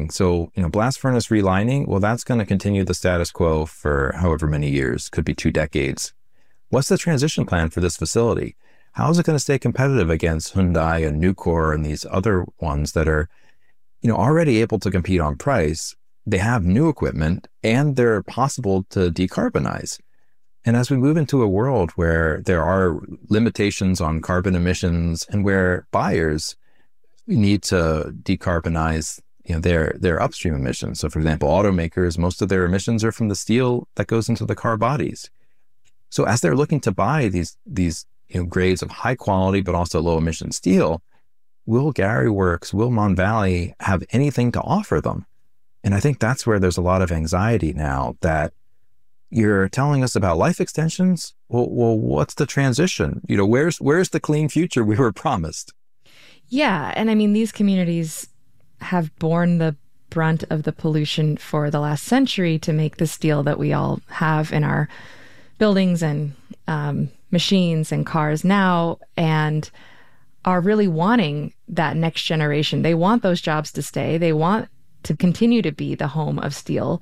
relining. So, blast furnace relining, well, that's going to continue the status quo for however many years, could be 2 decades. What's the transition plan for this facility? How is it going to stay competitive against Hyundai and Nucor and these other ones that are, already able to compete on price? They have new equipment and they're possible to decarbonize. And as we move into a world where there are limitations on carbon emissions and where buyers need to decarbonize, their upstream emissions. So for example, automakers, most of their emissions are from the steel that goes into the car bodies. So as they're looking to buy these grades of high quality, but also low emission steel, will Gary Works, will Mon Valley have anything to offer them? And I think that's where there's a lot of anxiety now, that you're telling us about life extensions. Well, what's the transition? Where's the clean future we were promised? Yeah. And I mean, these communities have borne the brunt of the pollution for the last century to make the steel that we all have in our buildings and machines and cars now, and are really wanting that next generation. They want those jobs to stay. They want to continue to be the home of steel.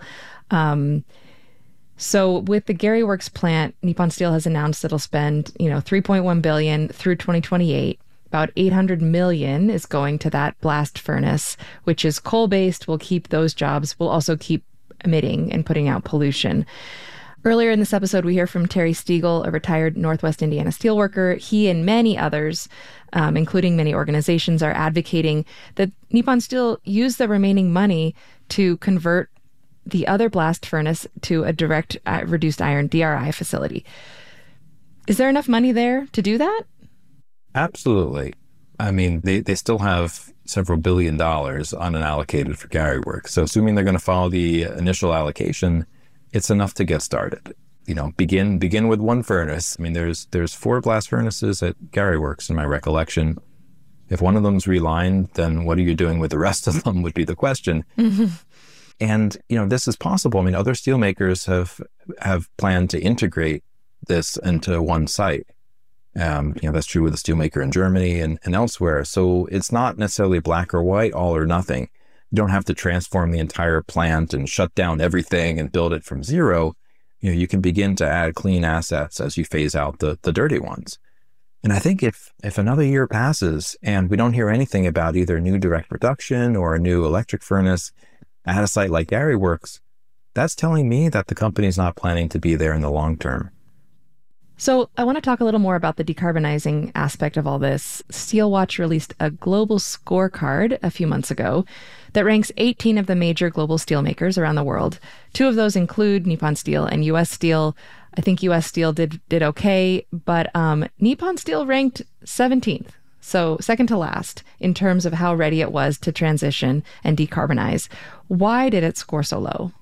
So with the Gary Works plant, Nippon Steel has announced it'll spend, $3.1 billion through 2028. About $800 million is going to that blast furnace, which is coal-based, will keep those jobs, will also keep emitting and putting out pollution. Earlier in this episode, we hear from Terry Stiegel, a retired Northwest Indiana steelworker. He and many others, including many organizations, are advocating that Nippon Steel use the remaining money to convert the other blast furnace to a direct reduced iron DRI facility. Is there enough money there to do that? Absolutely. I mean, they still have several $1 billion unallocated for Gary Works. So assuming they're going to follow the initial allocation, it's enough to get started. Begin with one furnace. I mean, there's 4 blast furnaces at Gary Works in my recollection. If one of them's relined, then what are you doing with the rest of them would be the question. Mm-hmm. And, this is possible. I mean, other steelmakers have planned to integrate this into one site. That's true with the steelmaker in Germany and elsewhere. So it's not necessarily black or white, all or nothing. You don't have to transform the entire plant and shut down everything and build it from zero. You can begin to add clean assets as you phase out the dirty ones. And I think if another year passes and we don't hear anything about either new direct reduction or a new electric furnace at a site like Gary Works, that's telling me that the company's not planning to be there in the long term. So I want to talk a little more about the decarbonizing aspect of all this. SteelWatch released a global scorecard a few months ago that ranks 18 of the major global steelmakers around the world. 2 of those include Nippon Steel and U.S. Steel. I think U.S. Steel did okay, but Nippon Steel ranked 17th. So second to last in terms of how ready it was to transition and decarbonize. Why did it score so low?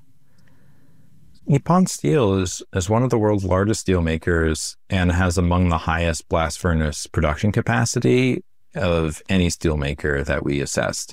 Nippon Steel is one of the world's largest steel makers and has among the highest blast furnace production capacity of any steel maker that we assessed.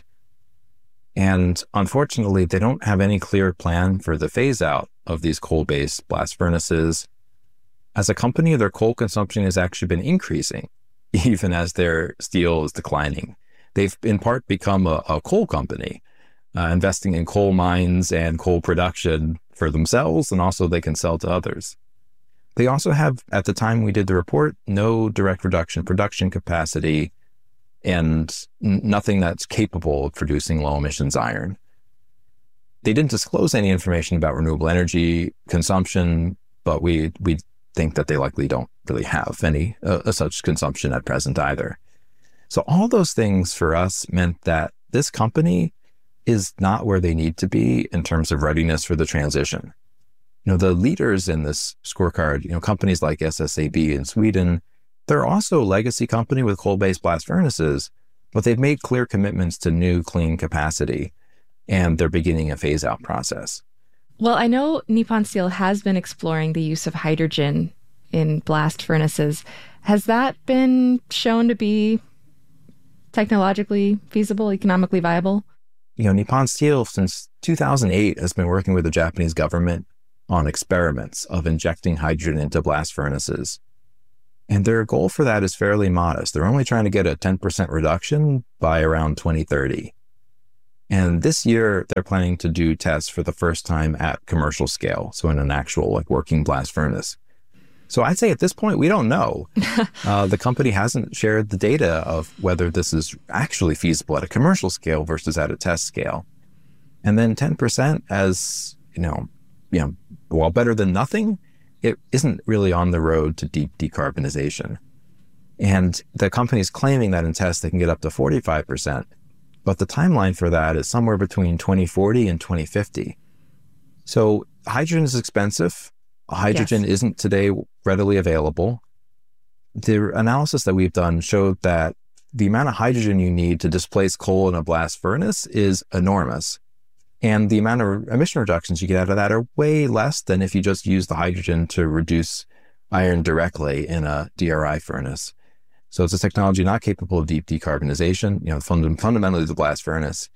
And unfortunately, they don't have any clear plan for the phase out of these coal-based blast furnaces. As a company, their coal consumption has actually been increasing, even as their steel is declining. They've in part become a coal company, investing in coal mines and coal production for themselves, and also they can sell to others. They also have, at the time we did the report, no direct reduction production capacity and nothing that's capable of producing low emissions iron. They didn't disclose any information about renewable energy consumption, but we think that they likely don't really have any such consumption at present either. So all those things for us meant that this company is not where they need to be in terms of readiness for the transition. The leaders in this scorecard, companies like SSAB in Sweden, they're also a legacy company with coal-based blast furnaces, but they've made clear commitments to new clean capacity, and they're beginning a phase-out process. Well, I know Nippon Steel has been exploring the use of hydrogen in blast furnaces. Has that been shown to be technologically feasible, economically viable? Nippon Steel, since 2008, has been working with the Japanese government on experiments of injecting hydrogen into blast furnaces. And their goal for that is fairly modest. They're only trying to get a 10% reduction by around 2030. And this year, they're planning to do tests for the first time at commercial scale, so in an actual like working blast furnace. So I'd say at this point, we don't know. The company hasn't shared the data of whether this is actually feasible at a commercial scale versus at a test scale. And then 10% as, while better than nothing, it isn't really on the road to deep decarbonization. And the company's claiming that in tests they can get up to 45%. But the timeline for that is somewhere between 2040 and 2050. So hydrogen is expensive. Hydrogen isn't today readily available. The analysis that we've done showed that the amount of hydrogen you need to displace coal in a blast furnace is enormous. And the amount of emission reductions you get out of that are way less than if you just use the hydrogen to reduce iron directly in a DRI furnace. So it's a technology not capable of deep decarbonization, fundamentally the blast furnace.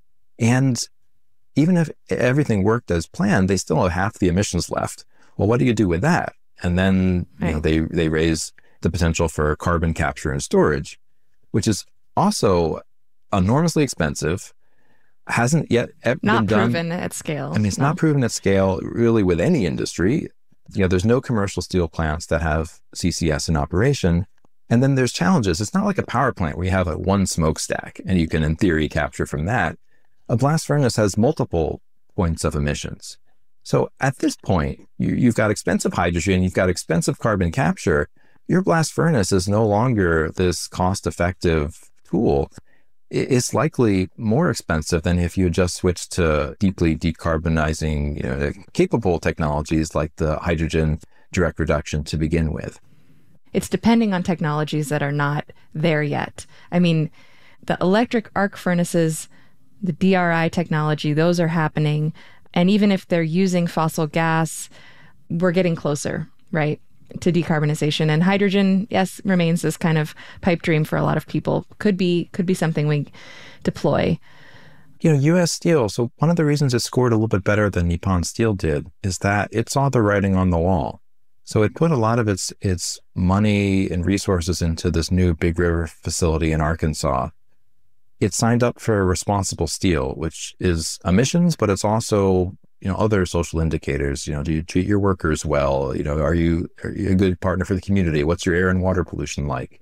And even if everything worked as planned, they still have half the emissions left. Well, what do you do with that? And then they raise the potential for carbon capture and storage, which is also enormously expensive, hasn't yet been done. Not proven at scale. I mean, it's not proven at scale really with any industry. There's no commercial steel plants that have CCS in operation. And then there's challenges. It's not like a power plant where you have one smokestack and you can, in theory, capture from that. A blast furnace has multiple points of emissions. So at this point, you've got expensive hydrogen, you've got expensive carbon capture. Your blast furnace is no longer this cost-effective tool. It's likely more expensive than if you had just switched to deeply decarbonizing, capable technologies like the hydrogen direct reduction to begin with. It's depending on technologies that are not there yet. I mean, the electric arc furnaces, the DRI technology, those are happening. And even if they're using fossil gas, we're getting closer, right, to decarbonization. And hydrogen, yes, remains this kind of pipe dream for a lot of people. Could be something we deploy. U.S. Steel, so one of the reasons it scored a little bit better than Nippon Steel did is that it saw the writing on the wall. So it put a lot of its money and resources into this new Big River facility in Arkansas. It signed up for responsible steel, which is emissions, but it's also, other social indicators. Do you treat your workers well? Are you a good partner for the community? What's your air and water pollution like?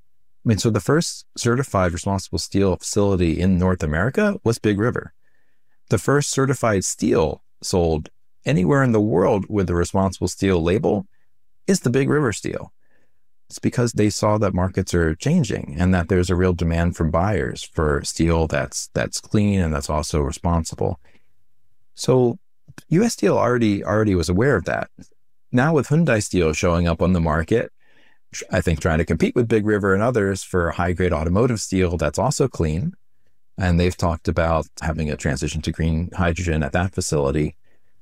I mean, so the first certified responsible steel facility in North America was Big River. The first certified steel sold anywhere in the world with the responsible steel label is the Big River steel. It's because they saw that markets are changing and that there's a real demand from buyers for steel that's clean and that's also responsible. So U.S. Steel already was aware of that. Now with Hyundai Steel showing up on the market, I think trying to compete with Big River and others for high-grade automotive steel that's also clean, and they've talked about having a transition to green hydrogen at that facility.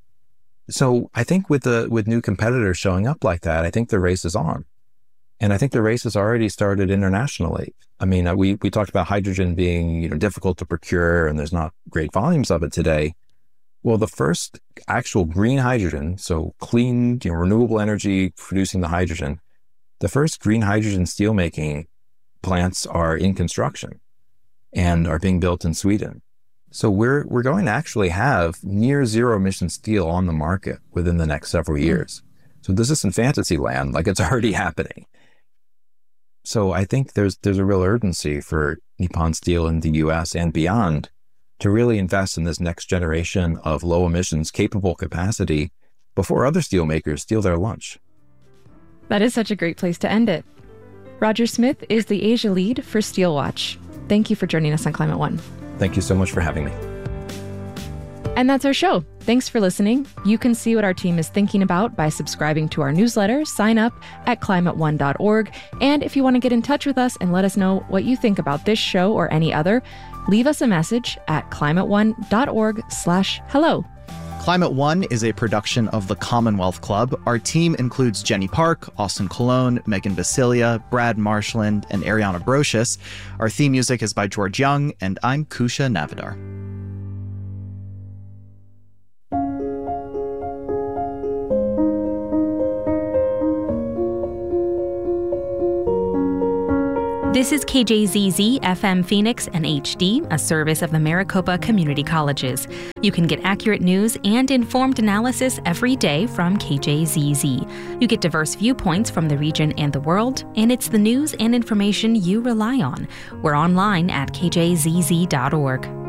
So I think with new competitors showing up like that, I think the race is on. And I think the race has already started internationally. I mean, we talked about hydrogen being difficult to procure and there's not great volumes of it today. Well, the first actual green hydrogen, so clean, renewable energy producing the hydrogen, the first green hydrogen steelmaking plants are in construction and are being built in Sweden. So we're going to actually have near zero emission steel on the market within the next several years. So this isn't fantasy land, like it's already happening. So I think there's a real urgency for Nippon Steel in the US and beyond to really invest in this next generation of low emissions capable capacity before other steel makers steal their lunch. That is such a great place to end it. Roger Smith is the Asia lead for SteelWatch. Thank you for joining us on Climate One. Thank you so much for having me. And that's our show. Thanks for listening. You can see what our team is thinking about by subscribing to our newsletter. Sign up at climateone.org. And if you want to get in touch with us and let us know what you think about this show or any other, leave us a message at climateone.org/hello. Climate One is a production of the Commonwealth Club. Our team includes Jenny Park, Austin Colon, Megan Basilia, Brad Marshland, and Ariana Brocious. Our theme music is by George Young, and I'm Kusha Navidar. This is KJZZ FM Phoenix and HD, a service of the Maricopa Community Colleges. You can get accurate news and informed analysis every day from KJZZ. You get diverse viewpoints from the region and the world, and it's the news and information you rely on. We're online at kjzz.org.